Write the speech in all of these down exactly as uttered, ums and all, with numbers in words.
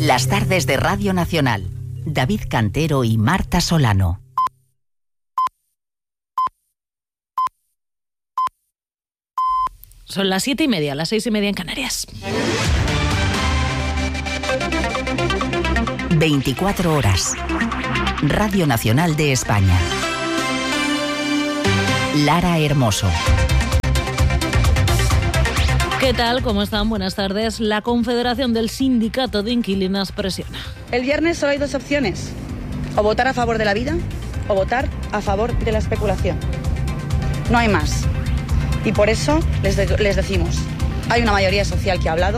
Las tardes de Radio Nacional. David Cantero y Marta Solano. Son las siete y media, las seis y media en Canarias. veinticuatro horas. Radio Nacional de España. Lara Hermoso. ¿Qué tal? ¿Cómo están? Buenas tardes. La Confederación del Sindicato de Inquilinas presiona. El viernes solo hay dos opciones. O votar a favor de la vida o votar a favor de la especulación. No hay más. Y por eso les, de- les decimos, hay una mayoría social que ha hablado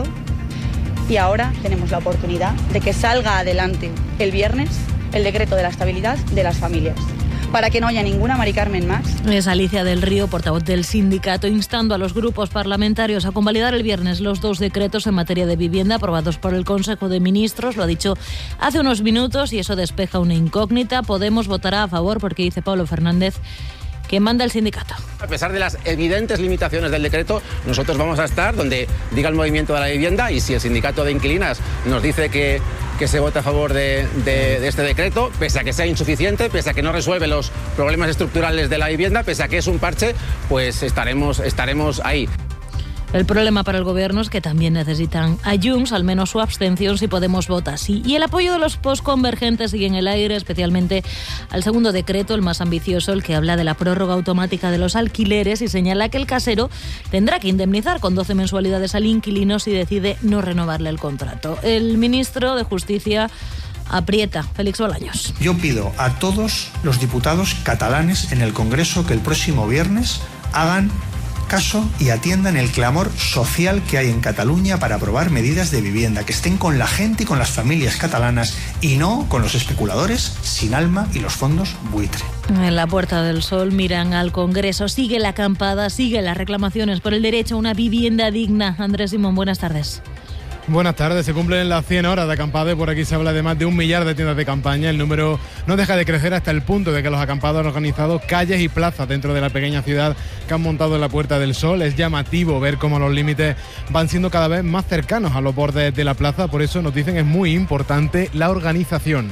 y ahora tenemos la oportunidad de que salga adelante el viernes el decreto de la estabilidad de las familias, para que no haya ninguna Mari Carmen más. Es Alicia del Río, portavoz del sindicato, instando a los grupos parlamentarios a convalidar el viernes los dos decretos en materia de vivienda aprobados por el Consejo de Ministros. Lo ha dicho hace unos minutos y eso despeja una incógnita. Podemos votará a favor porque dice Pablo Fernández que manda el sindicato. A pesar de las evidentes limitaciones del decreto, nosotros vamos a estar donde diga el movimiento de la vivienda, y si el sindicato de inquilinas nos dice que, que se vota a favor de, de, de este decreto, pese a que sea insuficiente, pese a que no resuelve los problemas estructurales de la vivienda, pese a que es un parche, pues estaremos, estaremos ahí. El problema para el gobierno es que también necesitan a Junts, al menos su abstención, si Podemos vota sí. Y el apoyo de los postconvergentes sigue en el aire, especialmente al segundo decreto, el más ambicioso, el que habla de la prórroga automática de los alquileres y señala que el casero tendrá que indemnizar con doce mensualidades al inquilino si decide no renovarle el contrato. El ministro de Justicia aprieta. Félix Bolaños. Yo pido a todos los diputados catalanes en el Congreso que el próximo viernes hagan caso y atiendan el clamor social que hay en Cataluña para aprobar medidas de vivienda, que estén con la gente y con las familias catalanas y no con los especuladores sin alma y los fondos buitre. En la Puerta del Sol miran al Congreso. Sigue la acampada, sigue las reclamaciones por el derecho a una vivienda digna. Andrés Simón, buenas tardes. Buenas tardes, se cumplen las cien horas de acampada y por aquí se habla de más de un millar de tiendas de campaña. El número no deja de crecer hasta el punto de que los acampados han organizado calles y plazas dentro de la pequeña ciudad que han montado en la Puerta del Sol. Es llamativo ver cómo los límites van siendo cada vez más cercanos a los bordes de la plaza, por eso nos dicen es muy importante la organización.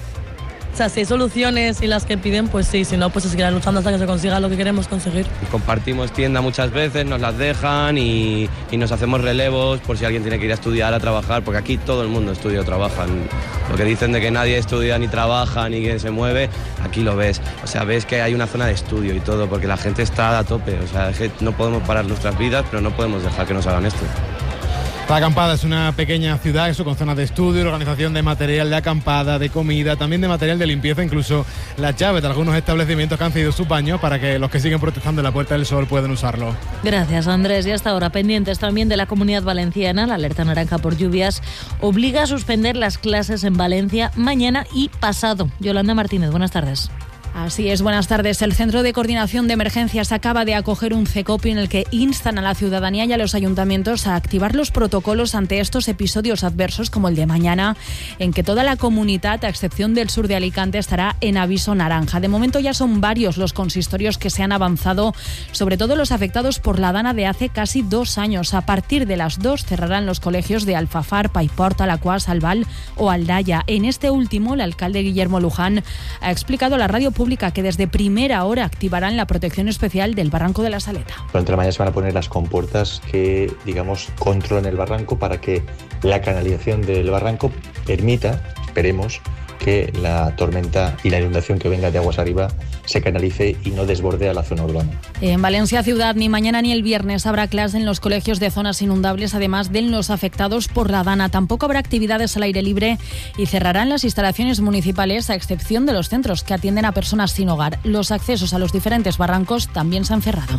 O sea, si hay soluciones y las que piden, pues sí, si no, pues se seguirá luchando hasta que se consiga lo que queremos conseguir. Compartimos tienda muchas veces, nos las dejan y, y nos hacemos relevos por si alguien tiene que ir a estudiar, a trabajar, porque aquí todo el mundo estudia o trabaja. Lo que dicen de que nadie estudia ni trabaja ni que se mueve, aquí lo ves. O sea, ves que hay una zona de estudio y todo, porque la gente está a tope. O sea, es que no podemos parar nuestras vidas, pero no podemos dejar que nos hagan esto. La Acampada es una pequeña ciudad, eso, con zonas de estudio, organización de material de acampada, de comida, también de material de limpieza, incluso las llaves de algunos establecimientos que han cedido sus baños para que los que siguen protestando en la Puerta del Sol puedan usarlo. Gracias, Andrés. Y hasta ahora pendientes también de la Comunidad Valenciana. La alerta naranja por lluvias obliga a suspender las clases en Valencia mañana y pasado. Yolanda Martínez, buenas tardes. Así es, buenas tardes. El Centro de Coordinación de Emergencias acaba de acoger un CECOPI en el que instan a la ciudadanía y a los ayuntamientos a activar los protocolos ante estos episodios adversos como el de mañana, en que toda la comunidad, a excepción del sur de Alicante, estará en aviso naranja. De momento ya son varios los consistorios que se han avanzado, sobre todo los afectados por la dana de hace casi dos años. A partir de las dos cerrarán los colegios de Alfafar, Paiport, Alacuás, Albal o Aldaya. En este último, el alcalde Guillermo Luján ha explicado a la radio pública que desde primera hora activarán la protección especial del barranco de la Saleta. Durante la mañana se van a poner las compuertas que, digamos, controlan el barranco para que la canalización del barranco permita, esperemos, que la tormenta y la inundación que venga de aguas arriba se canalice y no desborde a la zona urbana. En Valencia Ciudad ni mañana ni el viernes habrá clase en los colegios de zonas inundables, además de en los afectados por la dana. Tampoco habrá actividades al aire libre y cerrarán las instalaciones municipales, a excepción de los centros que atienden a personas sin hogar. Los accesos a los diferentes barrancos también se han cerrado.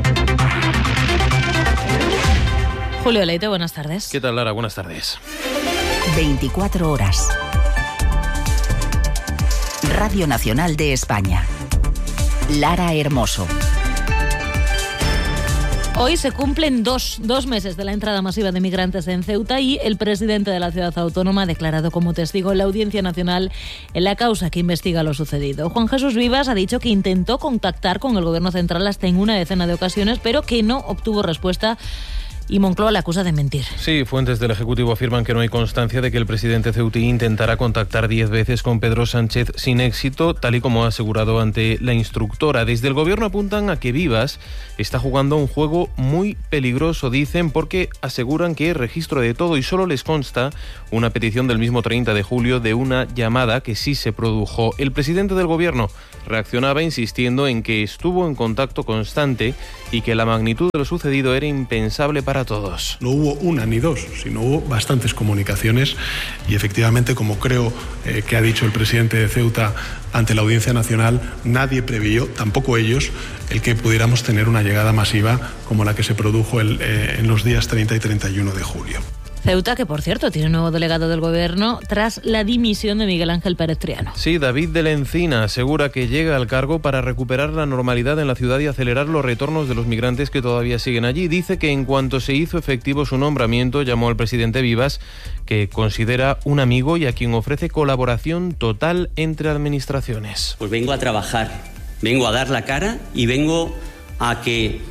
Julio Leite, buenas tardes. ¿Qué tal, Lara? Buenas tardes. veinticuatro horas. Radio Nacional de España. Lara Hermoso. Hoy se cumplen dos, dos meses de la entrada masiva de migrantes en Ceuta y el presidente de la ciudad autónoma ha declarado como testigo en la Audiencia Nacional en la causa que investiga lo sucedido. Juan Jesús Vivas ha dicho que intentó contactar con el gobierno central hasta en una decena de ocasiones, pero que no obtuvo respuesta y Moncloa le acusa de mentir. Sí, fuentes del Ejecutivo afirman que no hay constancia de que el presidente ceutí intentara contactar diez veces con Pedro Sánchez sin éxito, tal y como ha asegurado ante la instructora. Desde el Gobierno apuntan a que Vivas está jugando un juego muy peligroso, dicen, porque aseguran que es registro de todo y solo les consta una petición del mismo treinta de julio de una llamada que sí se produjo. El presidente del Gobierno reaccionaba insistiendo en que estuvo en contacto constante y que la magnitud de lo sucedido era impensable para todos. No hubo una ni dos, sino hubo bastantes comunicaciones y efectivamente, como creo eh, que ha dicho el presidente de Ceuta ante la Audiencia Nacional, nadie previó, tampoco ellos, el que pudiéramos tener una llegada masiva como la que se produjo el, eh, en los días treinta y treinta y uno de julio. Ceuta, que por cierto tiene un nuevo delegado del Gobierno tras la dimisión de Miguel Ángel Pérez Triano. Sí, David de la Encina asegura que llega al cargo para recuperar la normalidad en la ciudad y acelerar los retornos de los migrantes que todavía siguen allí. Dice que en cuanto se hizo efectivo su nombramiento, llamó al presidente Vivas, que considera un amigo y a quien ofrece colaboración total entre administraciones. Pues vengo a trabajar, vengo a dar la cara y vengo a que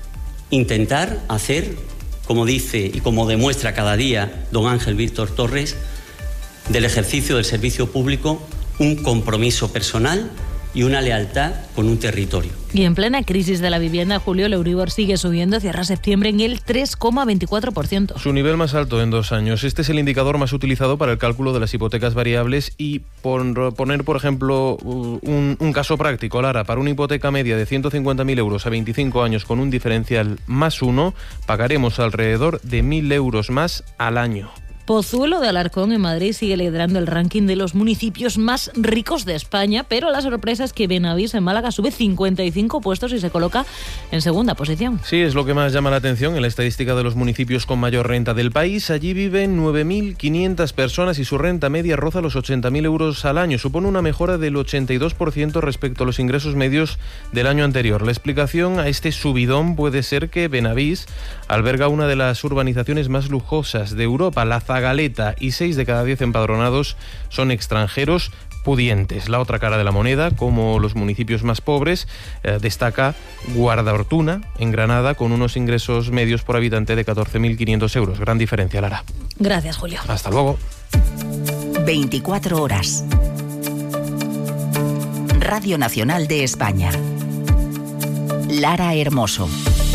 intentar hacer, como dice y como demuestra cada día don Ángel Víctor Torres, del ejercicio del servicio público un compromiso personal y una lealtad con un territorio. Y en plena crisis de la vivienda, Julio, el Euribor sigue subiendo, cierra septiembre en el tres coma veinticuatro por ciento. Su nivel más alto en dos años. Este es el indicador más utilizado para el cálculo de las hipotecas variables y por poner, por ejemplo, un, un caso práctico, Lara, para una hipoteca media de ciento cincuenta mil euros a veinticinco años con un diferencial más uno, pagaremos alrededor de mil euros más al año. Pozuelo de Alarcón, en Madrid, sigue liderando el ranking de los municipios más ricos de España, pero la sorpresa es que Benavís, en Málaga, sube cincuenta y cinco puestos y se coloca en segunda posición. Sí, es lo que más llama la atención en la estadística de los municipios con mayor renta del país. Allí viven nueve mil quinientas personas y su renta media roza los ochenta mil euros al año. Supone una mejora del ochenta y dos por ciento respecto a los ingresos medios del año anterior. La explicación a este subidón puede ser que Benavís alberga una de las urbanizaciones más lujosas de Europa, la Zagaleta, y seis de cada diez empadronados son extranjeros pudientes. La otra cara de la moneda, como los municipios más pobres, eh, destaca Guardaortuna, en Granada, con unos ingresos medios por habitante de catorce mil quinientos euros. Gran diferencia, Lara. Gracias, Julio. Hasta luego. veinticuatro horas. Radio Nacional de España. Lara Hermoso.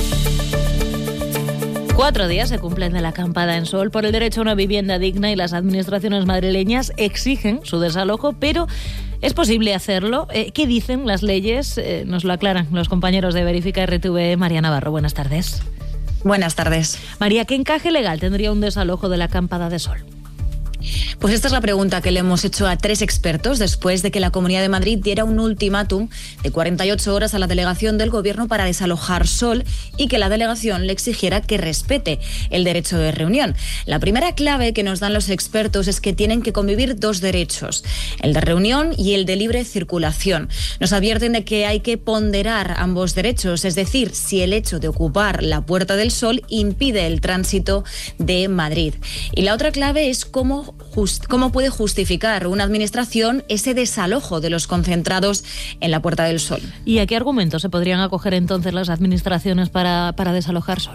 Cuatro días se cumplen de la acampada en Sol por el derecho a una vivienda digna y las administraciones madrileñas exigen su desalojo, pero ¿es posible hacerlo? Eh, ¿Qué dicen las leyes? Eh, nos lo aclaran los compañeros de Verifica R T V. María Navarro, buenas tardes. Buenas tardes. María, ¿qué encaje legal tendría un desalojo de la acampada de Sol? Pues esta es la pregunta que le hemos hecho a tres expertos después de que la Comunidad de Madrid diera un ultimátum de cuarenta y ocho horas a la delegación del Gobierno para desalojar Sol y que la delegación le exigiera que respete el derecho de reunión. La primera clave que nos dan los expertos es que tienen que convivir dos derechos, el de reunión y el de libre circulación. Nos advierten de que hay que ponderar ambos derechos, es decir, si el hecho de ocupar la Puerta del Sol impide el tránsito de Madrid. Y la otra clave es cómo Just, ¿Cómo puede justificar una administración ese desalojo de los concentrados en la Puerta del Sol? ¿Y a qué argumentos se podrían acoger entonces las administraciones para, para desalojar Sol?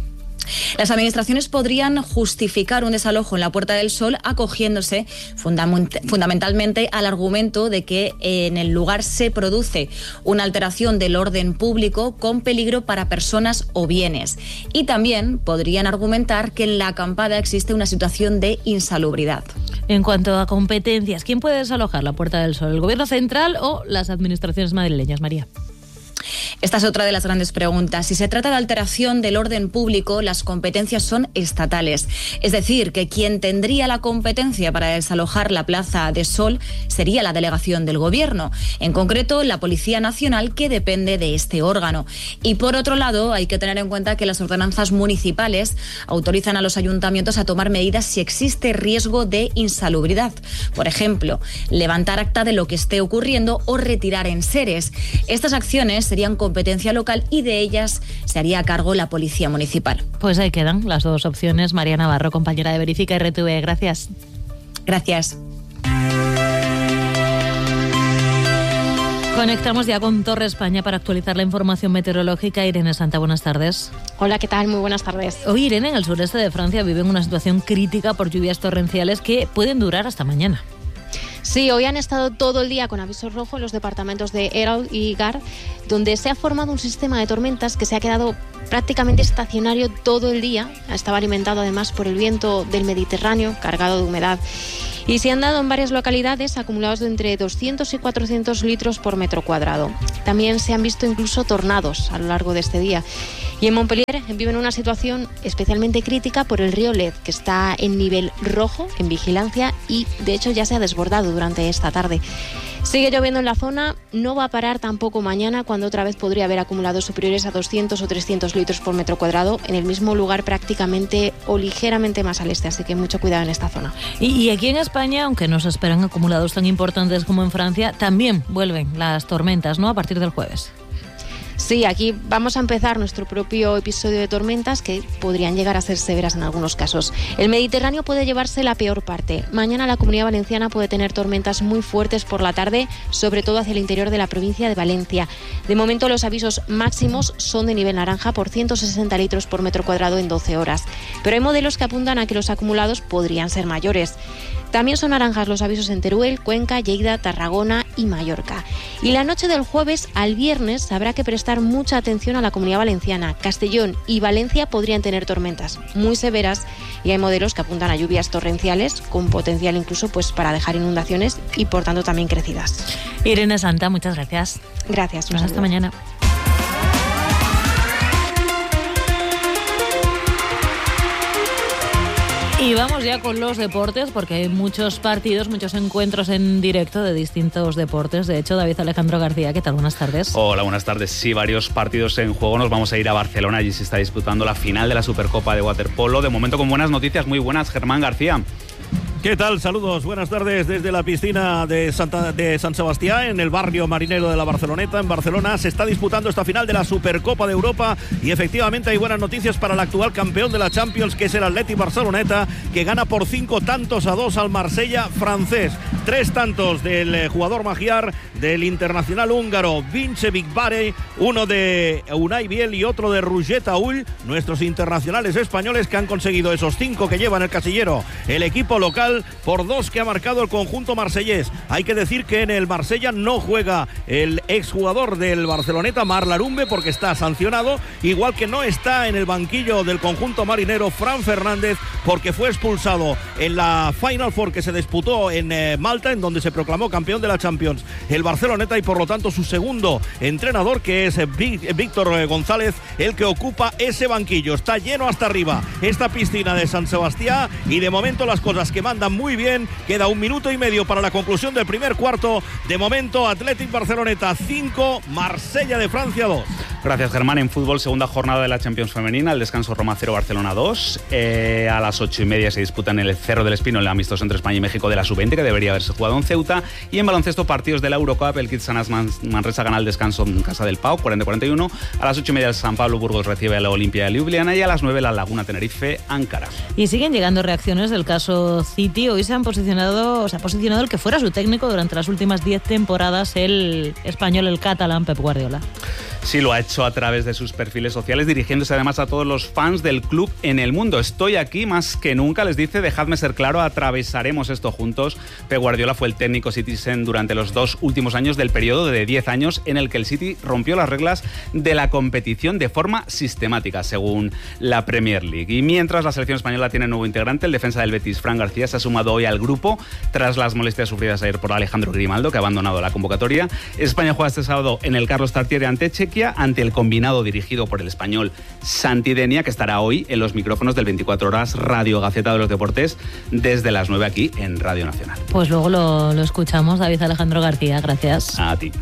Las administraciones podrían justificar un desalojo en la Puerta del Sol acogiéndose fundament- fundamentalmente al argumento de que en el lugar se produce una alteración del orden público con peligro para personas o bienes. Y también podrían argumentar que en la acampada existe una situación de insalubridad. En cuanto a competencias, ¿quién puede desalojar la Puerta del Sol? ¿El Gobierno central o las administraciones madrileñas, María? Esta es otra de las grandes preguntas. Si se trata de alteración del orden público, las competencias son estatales. Es decir, que quien tendría la competencia para desalojar la Plaza de Sol sería la delegación del Gobierno, en concreto la Policía Nacional, que depende de este órgano. Y por otro lado, hay que tener en cuenta que las ordenanzas municipales autorizan a los ayuntamientos a tomar medidas si existe riesgo de insalubridad. Por ejemplo, levantar acta de lo que esté ocurriendo o retirar enseres. Estas acciones serían competencia local y de ellas se haría cargo la Policía Municipal. Pues ahí quedan las dos opciones. María Navarro, compañera de Verifica R T V. Gracias. Gracias. Conectamos ya con Torre España para actualizar la información meteorológica. Irene Santa, buenas tardes. Hola, ¿qué tal? Muy buenas tardes. Hoy, Irene, en el sureste de Francia viven una situación crítica por lluvias torrenciales que pueden durar hasta mañana. Sí, hoy han estado todo el día con aviso rojo en los departamentos de Hérault y Gard, donde se ha formado un sistema de tormentas que se ha quedado prácticamente estacionario todo el día. Estaba alimentado además por el viento del Mediterráneo, cargado de humedad. Y se han dado en varias localidades acumulados de entre doscientos y cuatrocientos litros por metro cuadrado. También se han visto incluso tornados a lo largo de este día. Y en Montpellier viven una situación especialmente crítica por el río Lez, que está en nivel rojo, en vigilancia, y de hecho ya se ha desbordado durante esta tarde. Sigue lloviendo en la zona, no va a parar tampoco mañana, cuando otra vez podría haber acumulados superiores a doscientos o trescientos litros por metro cuadrado en el mismo lugar prácticamente o ligeramente más al este, así que mucho cuidado en esta zona. Y, y aquí en España, aunque no se esperan acumulados tan importantes como en Francia, también vuelven las tormentas, ¿no?, a partir del jueves. Sí, aquí vamos a empezar nuestro propio episodio de tormentas que podrían llegar a ser severas en algunos casos. El Mediterráneo puede llevarse la peor parte. Mañana la Comunidad Valenciana puede tener tormentas muy fuertes por la tarde, sobre todo hacia el interior de la provincia de Valencia. De momento los avisos máximos son de nivel naranja por ciento sesenta litros por metro cuadrado en doce horas. Pero hay modelos que apuntan a que los acumulados podrían ser mayores. También son naranjas los avisos en Teruel, Cuenca, Lleida, Tarragona y Mallorca. Y la noche del jueves al viernes habrá que prestar mucha atención a la Comunidad Valenciana. Castellón y Valencia podrían tener tormentas muy severas y hay modelos que apuntan a lluvias torrenciales con potencial incluso pues para dejar inundaciones y por tanto también crecidas. Irene Santa, muchas gracias. Gracias. Pues hasta mañana. Y vamos ya con los deportes, porque hay muchos partidos, muchos encuentros en directo de distintos deportes. De hecho, David Alejandro García, ¿qué tal? Buenas tardes. Hola, buenas tardes. Sí, varios partidos en juego. Nos vamos a ir a Barcelona. Allí se está disputando la final de la Supercopa de Waterpolo. De momento con buenas noticias, muy buenas. Germán García. ¿Qué tal? Saludos, buenas tardes desde la piscina de, Santa, de San Sebastián, en el barrio marinero de la Barceloneta, en Barcelona. Se está disputando esta final de la Supercopa de Europa y efectivamente hay buenas noticias para el actual campeón de la Champions, que es el Athletic Barceloneta, que gana por cinco tantos a dos al Marsella francés. Tres tantos del jugador magiar, del internacional húngaro Vince Bigvare, uno de Unai Biel y otro de Roger Taúl, nuestros internacionales españoles que han conseguido esos cinco que llevan el casillero el equipo local, por dos que ha marcado el conjunto marsellés. Hay que decir que en el Marsella no juega el exjugador del Barceloneta, Marc Larumbe, porque está sancionado, igual que no está en el banquillo del conjunto marinero Fran Fernández, porque fue expulsado en la Final Four que se disputó en eh, Malta, en donde se proclamó campeón de la Champions el Barceloneta, y por lo tanto su segundo entrenador, que es eh, Víctor González, el que ocupa ese banquillo. Está lleno hasta arriba esta piscina de San Sebastián y de momento las cosas que mandan muy bien. Queda un minuto y medio para la conclusión del primer cuarto. De momento, Athletic Barceloneta cinco, Marsella de Francia dos. Gracias, Germán. En fútbol, segunda jornada de la Champions femenina, el descanso Roma cero, Barcelona dos. Eh, a las ocho y media se disputan en el Cerro del Espino el amistoso entre España y México de la sub veinte, que debería haberse jugado en Ceuta. Y en baloncesto, partidos de la Eurocup, el Kitsanas Manresa gana el descanso en casa del Pau, cuarenta a cuarenta y uno. A las ocho y media el San Pablo Burgos recibe a la Olimpia de Ljubljana y a las nueve la Laguna Tenerife Ankara. Y siguen llegando reacciones del caso City. Hoy se han posicionado, se ha posicionado el que fuera su técnico durante las últimas diez temporadas, el español, el catalán Pep Guardiola. Sí, lo ha hecho a través de sus perfiles sociales, dirigiéndose además a todos los fans del club en el mundo. Estoy aquí más que nunca, les dice, dejadme ser claro, atravesaremos esto juntos. Pep Guardiola fue el técnico Citizen durante los dos últimos años del periodo de diez años en el que el City rompió las reglas de la competición de forma sistemática, según la Premier League. Y mientras la selección española tiene nuevo integrante, el defensa del Betis, Fran García, se ha sumado hoy al grupo tras las molestias sufridas ayer por Alejandro Grimaldo, que ha abandonado la convocatoria. España juega este sábado en el Carlos Tartiere ante Chequia, ante el combinado dirigido por el español Santi Denia, que estará hoy en los micrófonos del veinticuatro horas Radio Gaceta de los Deportes desde las nueve aquí en Radio Nacional. Pues luego lo, lo escuchamos, David Alejandro García, gracias. A ti.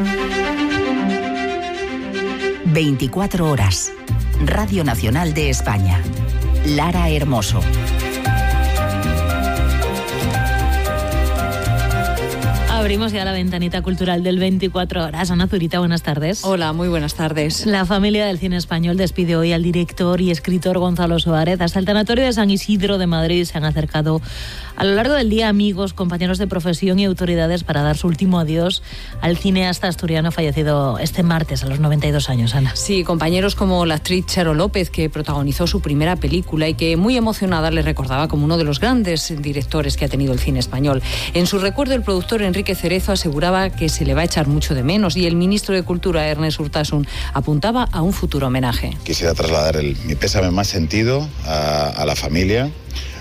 veinticuatro horas. Radio Nacional de España. Lara Hermoso. A Abrimos ya la ventanita cultural del veinticuatro horas. Ana Zurita, buenas tardes. Hola, muy buenas tardes. La familia del cine español despide hoy al director y escritor Gonzalo Suárez. Hasta el Tanatorio de San Isidro de Madrid se han acercado a lo largo del día amigos, compañeros de profesión y autoridades para dar su último adiós al cineasta asturiano fallecido este martes a los noventa y dos años, Ana. Sí, compañeros como la actriz Charo López, que protagonizó su primera película y que muy emocionada le recordaba como uno de los grandes directores que ha tenido el cine español. En su recuerdo, el productor Enrique Cerezo aseguraba que se le va a echar mucho de menos y el ministro de Cultura, Ernest Urtasun, apuntaba a un futuro homenaje. Quisiera trasladar el, mi pésame más sentido a, a la familia.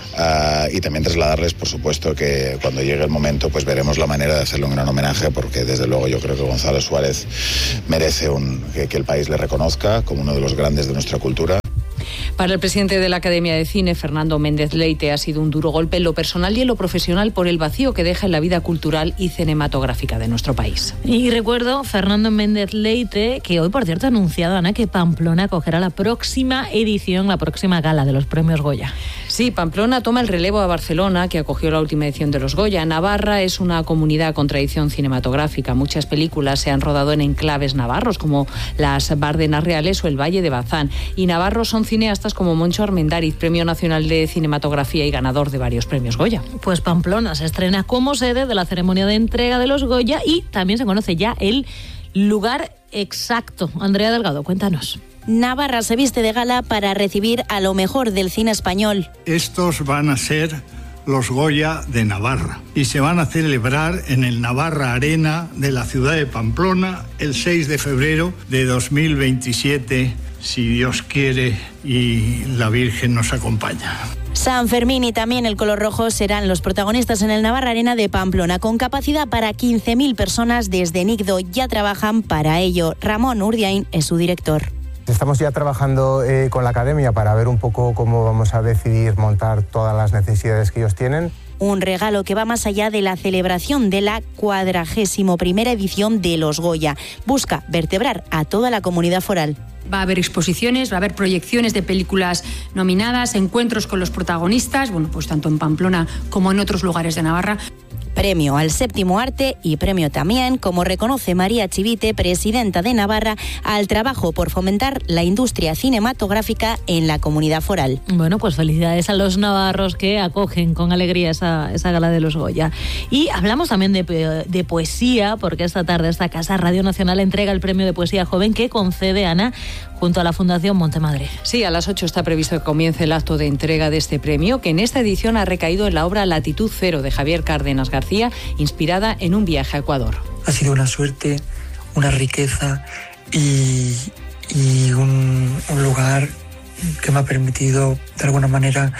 Uh, y también trasladarles, por supuesto, que cuando llegue el momento pues veremos la manera de hacerle un gran homenaje, porque desde luego yo creo que Gonzalo Suárez merece un, que, que el país le reconozca como uno de los grandes de nuestra cultura. Para el presidente de la Academia de Cine, Fernando Méndez Leite, ha sido un duro golpe en lo personal y en lo profesional por el vacío que deja en la vida cultural y cinematográfica de nuestro país. Y recuerdo, Fernando Méndez Leite, que hoy, por cierto, ha anunciado, Ana, que Pamplona acogerá la próxima edición, la próxima gala de los premios Goya. Sí, Pamplona toma el relevo a Barcelona, que acogió la última edición de los Goya. Navarra es una comunidad con tradición cinematográfica. Muchas películas se han rodado en enclaves navarros, como las Bárdenas Reales o el Valle de Bazán. Y navarros son cineastas como Moncho Armendáriz, Premio Nacional de Cinematografía y ganador de varios premios Goya. Pues Pamplona se estrena como sede de la ceremonia de entrega de los Goya y también se conoce ya el lugar exacto. Andrea Delgado, cuéntanos. Navarra se viste de gala para recibir a lo mejor del cine español. Estos van a ser los Goya de Navarra y se van a celebrar en el Navarra Arena de la ciudad de Pamplona el seis de febrero de dos mil veintisiete, si Dios quiere y la Virgen nos acompaña. San Fermín y también el color rojo serán los protagonistas en el Navarra Arena de Pamplona, con capacidad para quince mil personas. Desde Nicdo ya trabajan para ello. Ramón Urdiain es su director. Estamos ya trabajando eh, con la academia para ver un poco cómo vamos a decidir montar todas las necesidades que ellos tienen. Un regalo que va más allá de la celebración de la cuadragésimo primera edición de los Goya. Busca vertebrar a toda la comunidad foral. Va a haber exposiciones, va a haber proyecciones de películas nominadas, encuentros con los protagonistas, bueno, pues tanto en Pamplona como en otros lugares de Navarra. Premio al séptimo arte y premio también, como reconoce María Chivite, presidenta de Navarra, al trabajo por fomentar la industria cinematográfica en la comunidad foral. Bueno, pues felicidades a los navarros que acogen con alegría esa, esa gala de los Goya. Y hablamos también de, de poesía, porque esta tarde esta Casa Radio Nacional entrega el premio de poesía joven que concede Ana junto a la Fundación Montemadre. Sí, a las ocho está previsto que comience el acto de entrega de este premio, que en esta edición ha recaído en la obra Latitud Cero de Javier Cárdenas García, inspirada en un viaje a Ecuador. Ha sido una suerte, una riqueza y, y un, un lugar que me ha permitido, de alguna manera,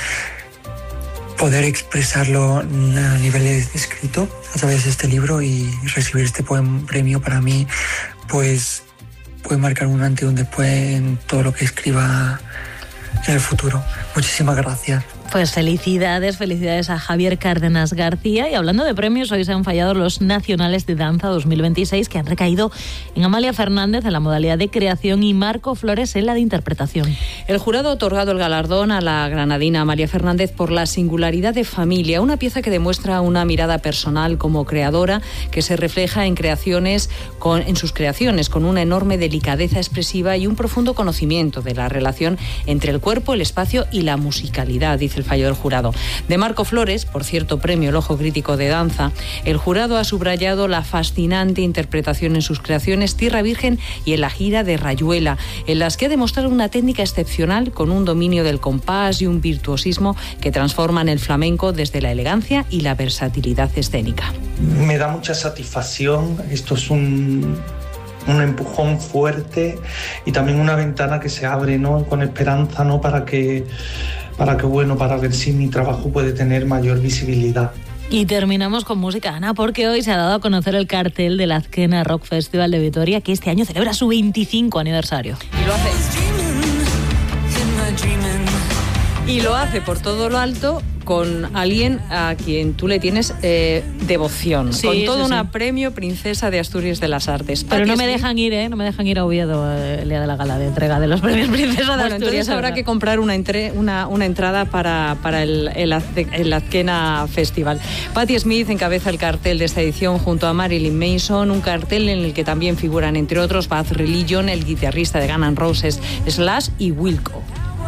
poder expresarlo a nivel escrito a través de este libro, y recibir este premio para mí, pues puede marcar un antes y un después en todo lo que escriba en el futuro. Muchísimas gracias. Pues felicidades, felicidades a Javier Cárdenas García. Y hablando de premios, hoy se han fallado los Nacionales de Danza dos mil veintiséis, que han recaído en Amalia Fernández en la modalidad de creación y Marco Flores en la de interpretación. El jurado ha otorgado el galardón a la granadina Amalia Fernández por la singularidad de Familia, una pieza que demuestra una mirada personal como creadora que se refleja en creaciones con, en sus creaciones con una enorme delicadeza expresiva y un profundo conocimiento de la relación entre el cuerpo, el espacio y la musicalidad, dice el fallo del jurado. De Marco Flores, por cierto, premio El Ojo Crítico de Danza, el jurado ha subrayado la fascinante interpretación en sus creaciones Tierra Virgen y en la gira de Rayuela, en las que ha demostrado una técnica excepcional con un dominio del compás y un virtuosismo que transforman el flamenco desde la elegancia y la versatilidad escénica. Me da mucha satisfacción, esto es un... un empujón fuerte y también una ventana que se abre, ¿no?, con esperanza, ¿no?, para que, para que, bueno, para ver si mi trabajo puede tener mayor visibilidad. Y terminamos con música, Ana, porque hoy se ha dado a conocer el cartel del Azkena Rock Festival de Vitoria, que este año celebra su veinticinco aniversario. Y lo hace. Y lo hace por todo lo alto con alguien a quien tú le tienes eh, devoción, Sí, con todo eso sí. una premio Princesa de Asturias de las Artes. Pero no Patti me Smith. dejan ir, ¿eh? No me dejan ir a Oviedo eh, el día de la gala de entrega de los premios Princesa de Bueno, Asturias. entonces habrá ¿verdad? que comprar una, entre, una, una entrada para, para el, el, Azte- el Azkena Festival. Patti Smith encabeza el cartel de esta edición junto a Marilyn Manson, un cartel en el que también figuran, entre otros, Bad Religion, el guitarrista de Guns N' Roses, Slash y Wilco.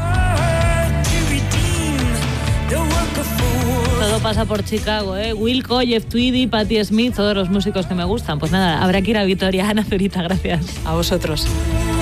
Todo pasa por Chicago, ¿eh? Wilco, Jeff Tweedy, Patti Smith, todos los músicos que me gustan. Pues nada, habrá que ir a Vitoria. Ana Zurita, gracias. A vosotros.